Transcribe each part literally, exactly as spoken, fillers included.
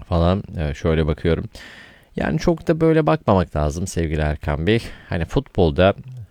falan. Ee, şöyle bakıyorum. Yani çok da böyle bakmamak lazım sevgili Erkan Bey. Hani futbolda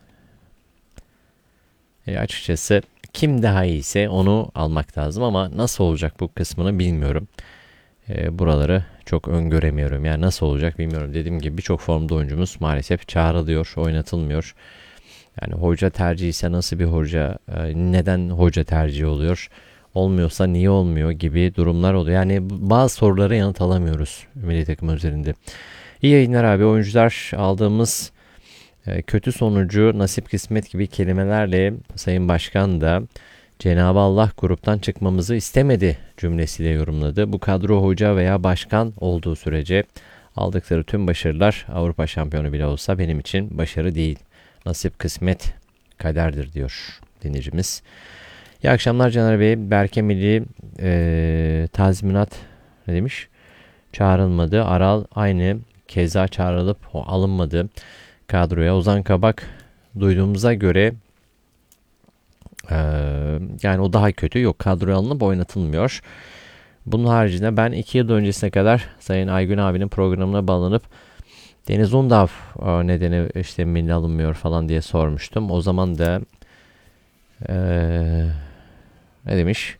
e, açıkçası kim daha iyiyse onu almak lazım ama nasıl olacak bu kısmını bilmiyorum. E, buraları çok öngöremiyorum. Yani nasıl olacak bilmiyorum. Dediğim gibi birçok formda oyuncumuz maalesef çağrılıyor, oynatılmıyor. Yani hoca tercihi ise nasıl bir hoca, e, neden hoca tercihi oluyor? Olmuyorsa niye olmuyor gibi durumlar oluyor. Yani bazı sorulara yanıt alamıyoruz milli takım üzerinde. İyi yayınlar abi. Oyuncular aldığımız e, kötü sonucu nasip kısmet gibi kelimelerle Sayın Başkan da Cenab-ı Allah gruptan çıkmamızı istemedi cümlesiyle yorumladı. Bu kadro hoca veya başkan olduğu sürece aldıkları tüm başarılar Avrupa şampiyonu bile olsa benim için başarı değil. Nasip kısmet kaderdir diyor dinleyicimiz. İyi akşamlar Caner Bey. Berke Milli e, tazminat ne demiş? Çağrılmadı. Aral aynı keza çağrılıp alınmadı kadroya. Ozan Kabak duyduğumuza göre e, yani o daha kötü. Yok, kadroya alınıp oynatılmıyor. Bunun haricinde ben iki yıl öncesine kadar Sayın Aygün abinin programına bağlanıp Deniz Undav e, nedeni işte milli alınmıyor falan diye sormuştum. O zaman da e, ne demiş?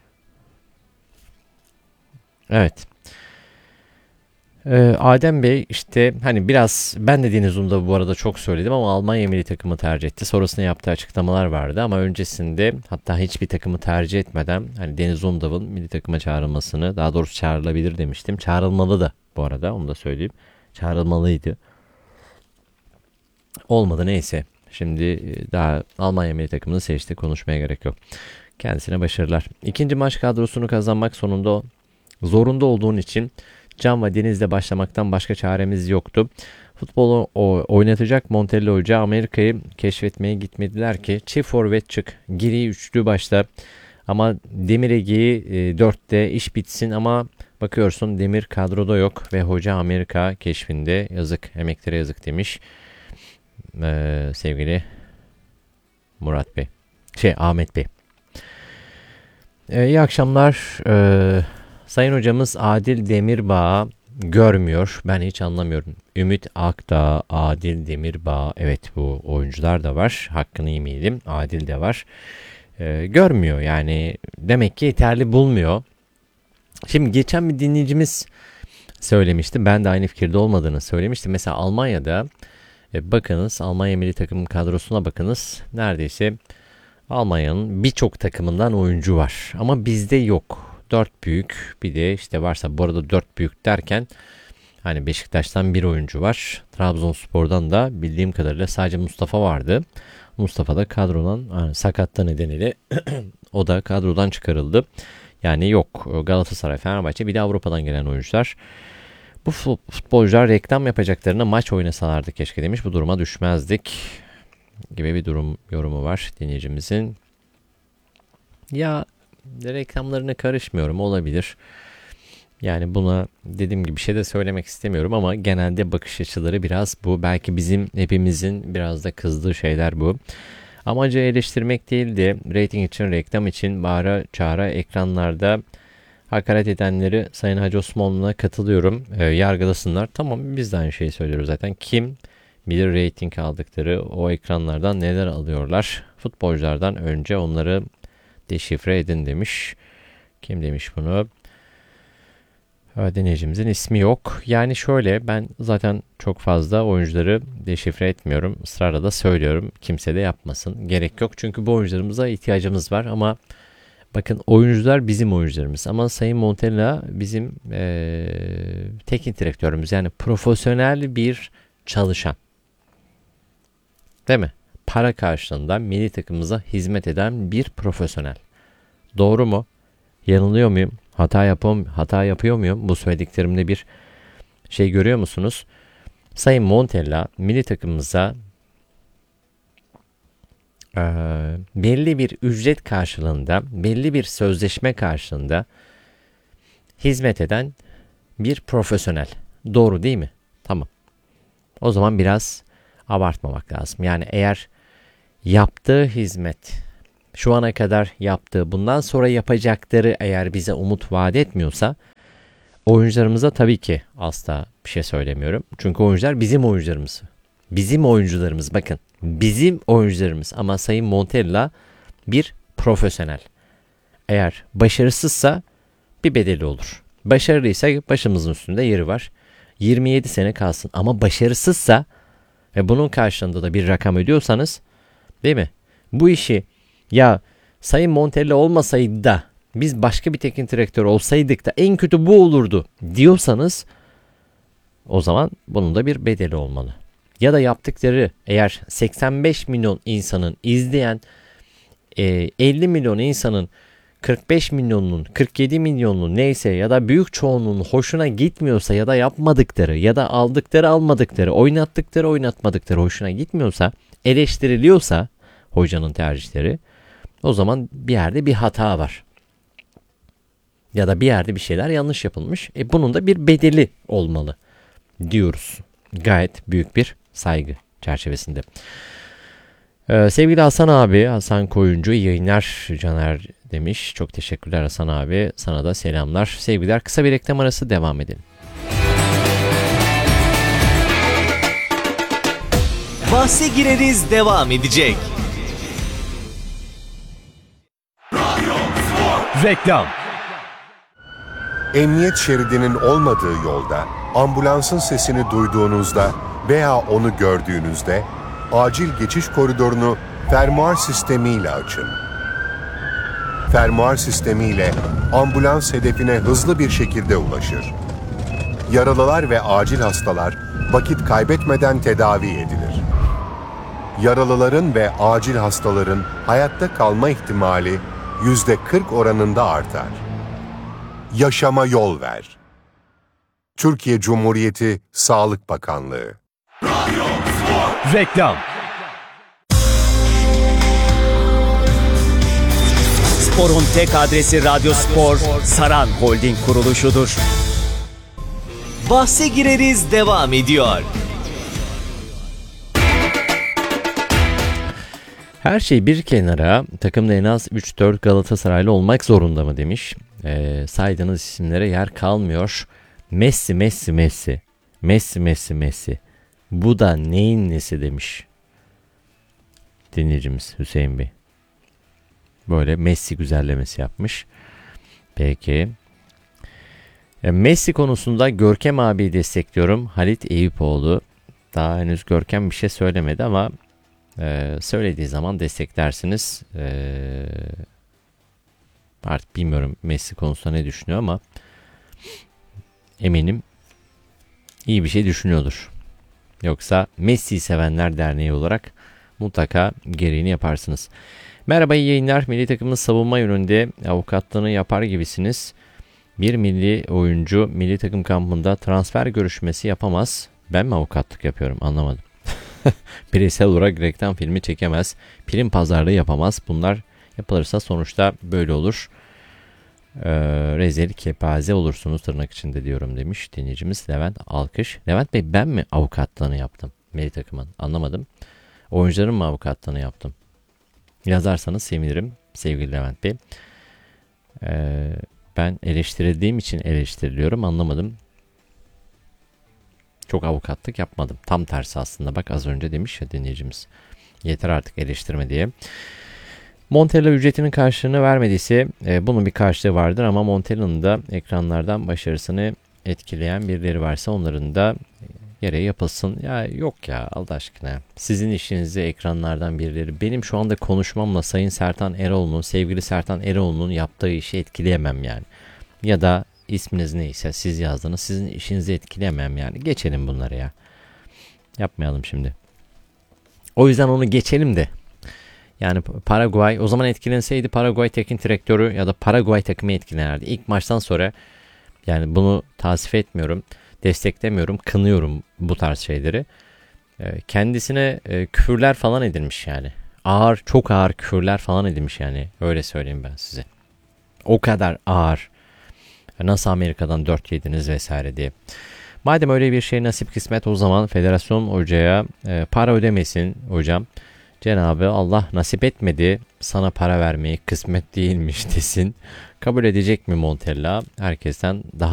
Evet. Ee, Adem Bey işte hani biraz ben de Deniz Undav'ı bu arada çok söyledim ama Almanya milli takımı tercih etti. Sonrasında yaptığı açıklamalar vardı ama öncesinde hatta hiçbir takımı tercih etmeden hani Deniz Undav'ın milli takıma çağrılmasını, daha doğrusu çağrılabilir demiştim. Çağrılmalı da bu arada, onu da söyleyeyim. Çağrılmalıydı. Olmadı, neyse. Şimdi e, daha Almanya milli takımını seçti, konuşmaya gerek yok. Kendisine başarılar. İkinci maç kadrosunu kazanmak sonunda zorunda olduğun için Can ve Deniz'le başlamaktan başka çaremiz yoktu. Futbolu oynatacak Montella Hoca Amerika'yı keşfetmeye gitmediler ki çift forvet çık. Giri üçlü başta ama Demir Ege'yi e, dörtte iş bitsin ama bakıyorsun Demir kadroda yok ve hoca Amerika keşfinde, yazık, emeklere yazık demiş ee, sevgili Murat Bey. Şey Ahmet Bey. Ee, iyi akşamlar. Ee, Sayın hocamız Adil Demirbağ görmüyor. Ben hiç anlamıyorum. Ümit Akdağ, Adil Demirbağ. Evet, bu oyuncular da var. Hakkını yemeyelim. Adil de var. Ee, görmüyor yani. Demek ki yeterli bulmuyor. Şimdi geçen bir dinleyicimiz söylemişti. Ben de aynı fikirde olmadığını söylemiştim. Mesela Almanya'da e, bakınız, Almanya milli takım kadrosuna bakınız. Neredeyse Almanya'nın birçok takımından oyuncu var. Ama bizde yok. Dört büyük, bir de işte varsa, bu arada dört büyük derken hani Beşiktaş'tan bir oyuncu var. Trabzonspor'dan da bildiğim kadarıyla sadece Mustafa vardı. Mustafa da kadrodan yani sakatlığı nedeniyle o da kadrodan çıkarıldı. Yani yok, Galatasaray, Fenerbahçe, bir de Avrupa'dan gelen oyuncular. Bu futbolcular reklam yapacaklarına maç oynasalardı keşke demiş. Bu duruma düşmezdik gibi bir durum yorumu var dinleyicimizin. Ya reklamlarına karışmıyorum, olabilir. Yani buna dediğim gibi bir şey de söylemek istemiyorum ama genelde bakış açıları biraz bu. Belki bizim hepimizin biraz da kızdığı şeyler bu. Amacı eleştirmek değil de reyting için, reklam için bağıra çağıra ekranlarda hakaret edenleri Sayın Hacı Osmanlı'na katılıyorum. E, yargılasınlar. Tamam, biz de aynı şeyi söylüyoruz zaten. Kim bilir reyting aldıkları o ekranlardan neler alıyorlar. Futbolculardan önce onları deşifre edin demiş. Kim demiş bunu? Dinleyicimizin ismi yok. Yani şöyle, ben zaten çok fazla oyuncuları deşifre etmiyorum. Israrla da söylüyorum. Kimse de yapmasın. Gerek yok. Çünkü bu oyuncularımıza ihtiyacımız var ama bakın, oyuncular bizim oyuncularımız. Ama Sayın Montella bizim ee, teknik direktörümüz. Yani profesyonel bir çalışan. Değil mi? Para karşılığında milli takımımıza hizmet eden bir profesyonel. Doğru mu? Yanılıyor muyum? Hata yapıyorum, hata yapıyor muyum? Bu söylediklerimde bir şey görüyor musunuz? Sayın Montella milli takımımıza e, belli bir ücret karşılığında, belli bir sözleşme karşılığında hizmet eden bir profesyonel. Doğru değil mi? Tamam. O zaman biraz abartmamak lazım. Yani eğer yaptığı hizmet, şu ana kadar yaptığı, bundan sonra yapacakları eğer bize umut vaat etmiyorsa Oyuncularımıza tabii ki asla bir şey söylemiyorum. Çünkü oyuncular bizim oyuncularımız. Bizim oyuncularımız bakın. Bizim oyuncularımız ama Sayın Montella bir profesyonel. Eğer başarısızsa bir bedeli olur. Başarılıysa başımızın üstünde yeri var. yirmi yedi sene kalsın ama başarısızsa ve bunun karşılığında da bir rakam ödüyorsanız, değil mi? Bu işi ya Sayın Montella olmasaydı da biz başka bir teknik direktör olsaydık da en kötü bu olurdu diyorsanız, o zaman bunun da bir bedeli olmalı. Ya da yaptıkları, eğer seksen beş milyon insanın izleyen, elli milyon insanın kırk beş milyonunun, kırk yedi milyonunun neyse ya da büyük çoğunluğunun hoşuna gitmiyorsa ya da yapmadıkları ya da aldıkları almadıkları, oynattıkları oynatmadıkları hoşuna gitmiyorsa, eleştiriliyorsa hocanın tercihleri, o zaman bir yerde bir hata var. Ya da bir yerde bir şeyler yanlış yapılmış. E bunun da bir bedeli olmalı diyoruz. Gayet büyük bir saygı çerçevesinde. Ee, sevgili Hasan abi, Hasan Koyuncu, iyi yayınlar Caner demiş. Çok teşekkürler Hasan abi. Sana da selamlar. Sevgiler. Kısa bir reklam arası, devam edelim. Bahse gireriz devam edecek. Reklam. Emniyet şeridinin olmadığı yolda, ambulansın sesini duyduğunuzda veya onu gördüğünüzde acil geçiş koridorunu fermuar sistemiyle açın. Fermuar sistemiyle ambulans hedefine hızlı bir şekilde ulaşır. Yaralılar ve acil hastalar vakit kaybetmeden tedavi edilir. Yaralıların ve acil hastaların hayatta kalma ihtimali yüzde kırk oranında artar. Yaşama yol ver. Türkiye Cumhuriyeti Sağlık Bakanlığı. Reklam. Spor'un tek adresi Radyo Spor, Saran Holding kuruluşudur. Bahse gireriz devam ediyor. Her şey bir kenara, takımda en az üç dört Galatasaraylı olmak zorunda mı demiş. Ee, saydığınız isimlere yer kalmıyor. Messi, Messi, Messi. Messi, Messi, Messi. Bu da neyin nesi demiş dinleyicimiz Hüseyin Bey. Böyle Messi güzellemesi yapmış. Peki. E, Messi konusunda Görkem abiyi destekliyorum. Halit Eyüpoğlu. Daha henüz Görkem bir şey söylemedi ama e, söylediği zaman desteklersiniz. E, artık bilmiyorum Messi konusunda ne düşünüyor ama eminim iyi bir şey düşünüyordur. Yoksa Messi Sevenler Derneği olarak mutlaka gereğini yaparsınız. Merhaba, iyi yayınlar. Milli takımın savunma yönünde avukatlığını yapar gibisiniz. Bir milli oyuncu milli takım kampında transfer görüşmesi yapamaz. Ben mi avukatlık yapıyorum, anlamadım. Bireysel olarak reklam filmi çekemez. Prim pazarlığı yapamaz. Bunlar yapılırsa sonuçta böyle olur. Ee, rezil kepaze olursunuz tırnak içinde diyorum demiş dinleyicimiz Levent Alkış. Levent Bey, ben mi avukatlığını yaptım milli takımın? Anlamadım. Oyuncuların mı avukatlığını yaptım? Yazarsanız sevinirim sevgili Levent Bey. Ee, ben eleştirildiğim için eleştiriliyorum, anlamadım. Çok avukatlık yapmadım. Tam tersi aslında, bak az önce demiş ya dinleyicimiz. Yeter artık eleştirme diye. Montella ücretinin karşılığını vermediyse e, bunun bir karşılığı vardır ama Montella'nın da ekranlardan başarısını etkileyen birileri varsa onların da gereği yapılsın. Ya yok ya, Allah aşkına. Sizin işinizi ekranlardan birileri, benim şu anda konuşmamla Sayın Sertan Eroğlu'nun, sevgili Sertan Eroğlu'nun yaptığı işi etkileyemem yani. Ya da isminiz neyse siz yazdınız, sizin işinizi etkileyemem yani. Geçelim bunları ya. Yapmayalım şimdi. O yüzden onu geçelim de. Yani Paraguay o zaman etkilenseydi Paraguay teknik direktörü ya da Paraguay takımı etkilenirdi. İlk maçtan sonra yani bunu tasvip etmiyorum, desteklemiyorum, kınıyorum bu tarz şeyleri. Kendisine küfürler falan edilmiş yani. Ağır, çok ağır küfürler falan edilmiş yani. Öyle söyleyeyim ben size. O kadar ağır. Nasıl Amerika'dan dört yediniz vesaire diye. Madem öyle bir şey nasip kısmet, o zaman federasyon hocaya para ödemesin hocam. Cenab-ı Allah nasip etmedi, sana para vermeyi kısmet değilmiş desin. Kabul edecek mi Montella? Herkesten daha